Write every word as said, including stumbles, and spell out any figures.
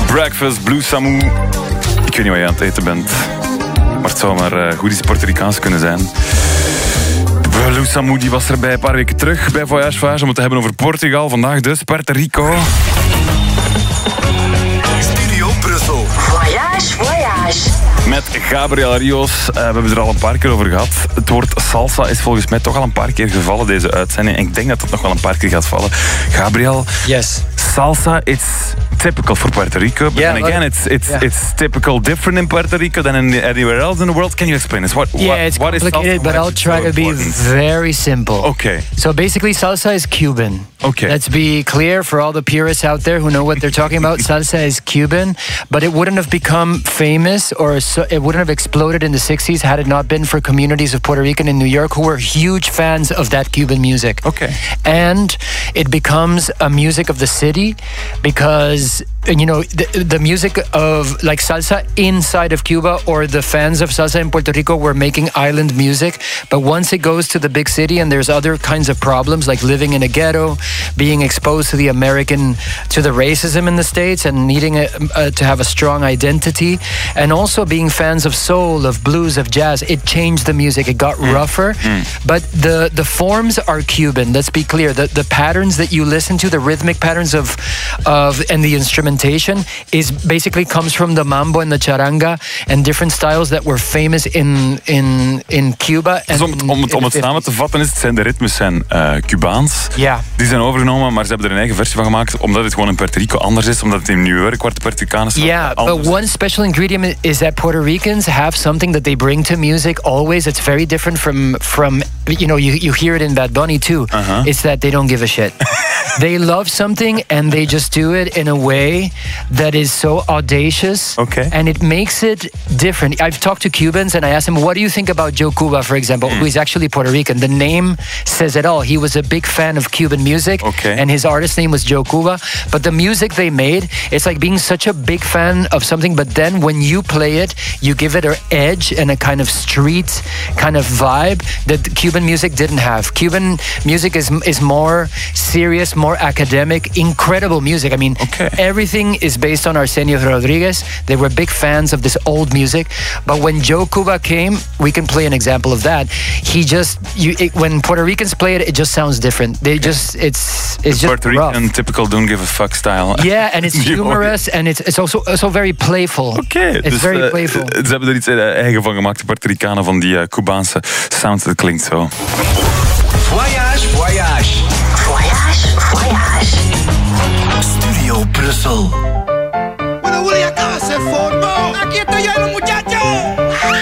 Breakfast, Blue Samu. Ik weet niet wat je aan het eten bent. Maar het zou maar uh, goed iets Puerto-Ricaans kunnen zijn. Blue Samu die was er bij een paar weken terug bij Voyage Voyage om het te hebben over Portugal. Vandaag dus Puerto Rico. Studio Brussel. Voyage Voyage. Met Gabriel Rios. Uh, we hebben het er al een paar keer over gehad. Het woord salsa is volgens mij toch al een paar keer gevallen deze uitzending. En ik denk dat het nog wel een paar keer gaat vallen. Gabriel. Yes. Salsa, it's typical for Puerto Rico, but yeah, then again, it's it's yeah. it's typical different in Puerto Rico than in anywhere else in the world. Can you explain this? What? Yeah, what, it's what is complicated, salsa? but I'll try so to be important? very simple. Okay. So basically, salsa is Cuban. Okay. Let's be clear for all the purists out there who know what they're talking about. Salsa is Cuban, but it wouldn't have become famous or so, it wouldn't have exploded in the sixties had it not been for communities of Puerto Rican in New York who were huge fans of that Cuban music. Okay. And it becomes a music of the city because, you know, the, the music of like salsa inside of Cuba or the fans of salsa in Puerto Rico were making island music. But once it goes to the big city and there's other kinds of problems like living in a ghetto, being exposed to the American, to the racism in the States and needing a, uh, to have a strong identity and also being fans of soul, of blues, of jazz, it changed the music. It got mm. rougher, mm. but the, the forms are Cuban. Let's be clear. The, the patterns that you listen to, the rhythmic patterns of, of and the instrumentation is basically comes from the mambo and the charanga and different styles that were famous in, in, in Cuba. Dus om, om, het, om het samen te vatten is, het zijn de ritmes zijn uh, Cubaans. Ja. Die zijn overgenomen, maar ze hebben er een eigen versie van gemaakt omdat het gewoon in Puerto Rico anders is, omdat het in New York waar de Puerto Ricanen staan. Yeah, but one special ingredient is that Puerto Ricans have something that they bring to music always. It's very different from, from you know, you, you hear it in Bad Bunny too. Uh-huh. It's that they don't give a shit. They love something and they just do it in a way that is so audacious. Okay. And it makes it different. I've talked to Cubans and I asked them, what do you think about Joe Cuba, for example, mm. who is actually Puerto Rican? The name says it all. He was a big fan of Cuban music. Okay. And his artist name was Joe Cuba. But the music they made, it's like being such a big fan of something, but then when you play it, you give it an edge and a kind of street kind of vibe that Cuban music didn't have. Cuban music is is more serious, more academic, incredible music. I mean, okay. everything is based on Arsenio Rodriguez. They were big fans of this old music. But when Joe Cuba came, we can play an example of that. He just, you, it, when Puerto Ricans play it, it just sounds different. They just, it's, it's the just Puerto rough. Rican typical don't give a fuck style. Yeah, and it's humorous and it's, it's also, also very playful. Oké, okay, it's dus very uh, playful. Ze hebben er iets eigen van gemaakt, de Puerto Ricanen, van die uh, Cubaanse sound. Dat klinkt zo. Voyage, voyage. Voyage, voyage. Studio Brussel. Bueno, Willy, acá se formó